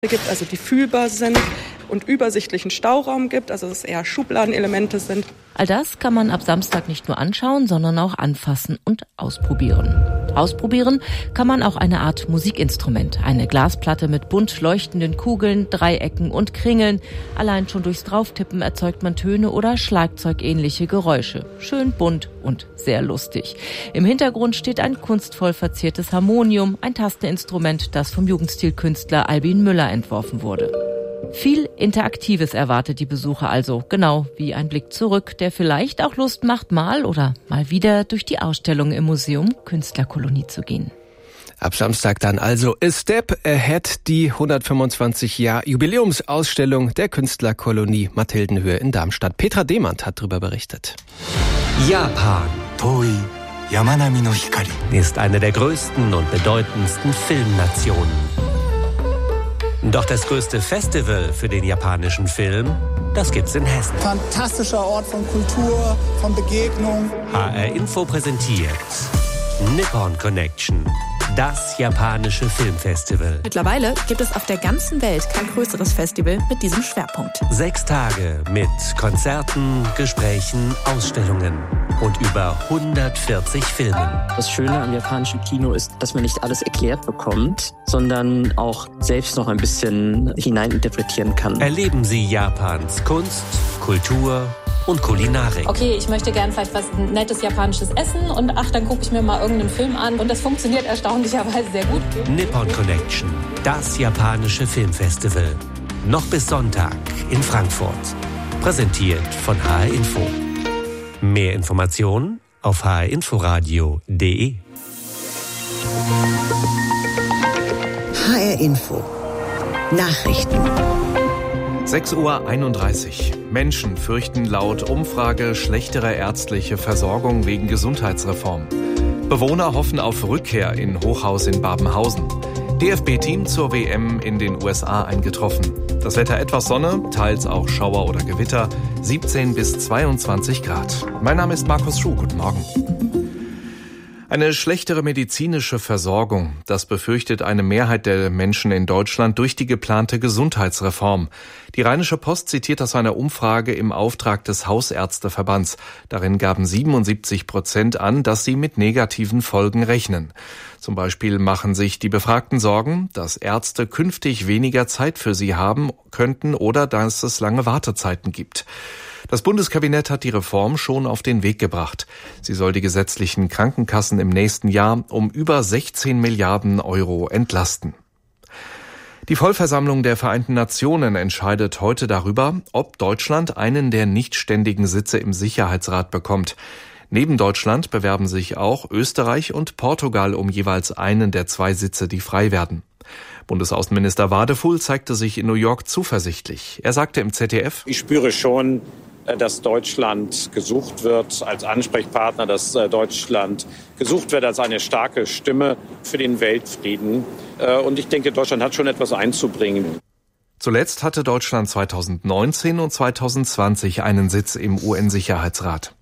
gibt, also die fühlbar sind und übersichtlichen Stauraum gibt, also dass es eher Schubladenelemente sind. All das kann man ab Samstag nicht nur anschauen, sondern auch anfassen und ausprobieren. Ausprobieren kann man auch eine Art Musikinstrument. Eine Glasplatte mit bunt leuchtenden Kugeln, Dreiecken und Kringeln. Allein schon durchs Drauftippen erzeugt man Töne oder schlagzeugähnliche Geräusche. Schön bunt und sehr lustig. Im Hintergrund steht ein kunstvoll verziertes Harmonium, ein Tasteninstrument, das vom Jugendstilkünstler Albin Müller entworfen wurde. Viel Interaktives erwartet die Besucher also, genau wie ein Blick zurück, der vielleicht auch Lust macht, mal oder mal wieder durch die Ausstellung im Museum Künstlerkolonie zu gehen. Ab Samstag dann also A Step Ahead, die 125-Jahr-Jubiläumsausstellung der Künstlerkolonie Mathildenhöhe in Darmstadt. Petra Demand hat darüber berichtet. Japan ist eine der größten und bedeutendsten Filmnationen. Doch das größte Festival für den japanischen Film, das gibt's in Hessen. Fantastischer Ort von Kultur, von Begegnung. HR Info präsentiert Nippon Connection, das japanische Filmfestival. Mittlerweile gibt es auf der ganzen Welt kein größeres Festival mit diesem Schwerpunkt. 6 Tage mit Konzerten, Gesprächen, Ausstellungen und über 140 Filmen. Das Schöne am japanischen Kino ist, dass man nicht alles erklärt bekommt, sondern auch selbst noch ein bisschen hineininterpretieren kann. Erleben Sie Japans Kunst, Kultur und Kulinarik. Okay, ich möchte gern vielleicht was nettes japanisches essen und dann gucke ich mir mal irgendeinen Film an und das funktioniert erstaunlicherweise sehr gut. Nippon Connection, das japanische Filmfestival. Noch bis Sonntag in Frankfurt. Präsentiert von HR Info. Mehr Informationen auf hrinforadio.de. HR Info. Nachrichten. 6:31 Uhr. Menschen fürchten laut Umfrage schlechtere ärztliche Versorgung wegen Gesundheitsreform. Bewohner hoffen auf Rückkehr in Hochhaus in Babenhausen. DFB-Team zur WM in den USA eingetroffen. Das Wetter etwas Sonne, teils auch Schauer oder Gewitter, 17 bis 22 Grad. Mein Name ist Markus Schuh, guten Morgen. Eine schlechtere medizinische Versorgung, das befürchtet eine Mehrheit der Menschen in Deutschland durch die geplante Gesundheitsreform. Die Rheinische Post zitiert aus einer Umfrage im Auftrag des Hausärzteverbands. Darin gaben 77% an, dass sie mit negativen Folgen rechnen. Zum Beispiel machen sich die Befragten Sorgen, dass Ärzte künftig weniger Zeit für sie haben könnten oder dass es lange Wartezeiten gibt. Das Bundeskabinett hat die Reform schon auf den Weg gebracht. Sie soll die gesetzlichen Krankenkassen im nächsten Jahr um über 16 Milliarden Euro entlasten. Die Vollversammlung der Vereinten Nationen entscheidet heute darüber, ob Deutschland einen der nichtständigen Sitze im Sicherheitsrat bekommt. Neben Deutschland bewerben sich auch Österreich und Portugal um jeweils einen der 2 Sitze, die frei werden. Bundesaußenminister Wadefuhl zeigte sich in New York zuversichtlich. Er sagte im ZDF: Ich spüre schon, dass Deutschland gesucht wird als Ansprechpartner, dass Deutschland gesucht wird als eine starke Stimme für den Weltfrieden. Und ich denke, Deutschland hat schon etwas einzubringen. Zuletzt hatte Deutschland 2019 und 2020 einen Sitz im UN-Sicherheitsrat.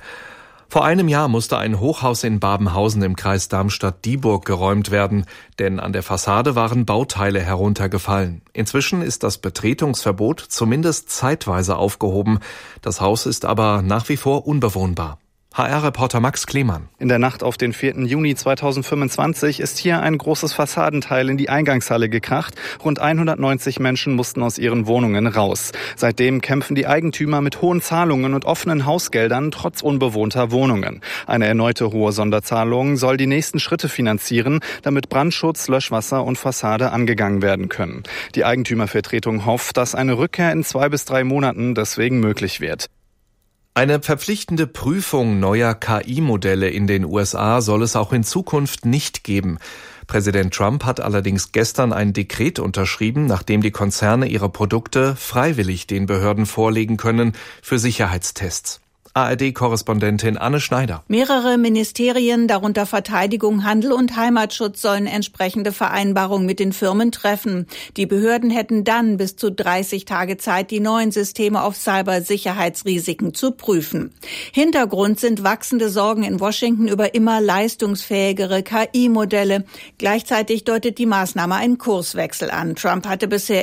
Vor einem Jahr musste ein Hochhaus in Babenhausen im Kreis Darmstadt-Dieburg geräumt werden, denn an der Fassade waren Bauteile heruntergefallen. Inzwischen ist das Betretungsverbot zumindest zeitweise aufgehoben. Das Haus ist aber nach wie vor unbewohnbar. HR-Reporter Max Klemann. In der Nacht auf den 4. Juni 2025 ist hier ein großes Fassadenteil in die Eingangshalle gekracht. Rund 190 Menschen mussten aus ihren Wohnungen raus. Seitdem kämpfen die Eigentümer mit hohen Zahlungen und offenen Hausgeldern trotz unbewohnter Wohnungen. Eine erneute hohe Sonderzahlung soll die nächsten Schritte finanzieren, damit Brandschutz, Löschwasser und Fassade angegangen werden können. Die Eigentümervertretung hofft, dass eine Rückkehr in 2 bis 3 Monaten deswegen möglich wird. Eine verpflichtende Prüfung neuer KI-Modelle in den USA soll es auch in Zukunft nicht geben. Präsident Trump hat allerdings gestern ein Dekret unterschrieben, nachdem die Konzerne ihre Produkte freiwillig den Behörden vorlegen können für Sicherheitstests. ARD-Korrespondentin Anne Schneider. Mehrere Ministerien, darunter Verteidigung, Handel und Heimatschutz, sollen entsprechende Vereinbarungen mit den Firmen treffen. Die Behörden hätten dann bis zu 30 Tage Zeit, die neuen Systeme auf Cybersicherheitsrisiken zu prüfen. Hintergrund sind wachsende Sorgen in Washington über immer leistungsfähigere KI-Modelle. Gleichzeitig deutet die Maßnahme einen Kurswechsel an. Trump hatte bisher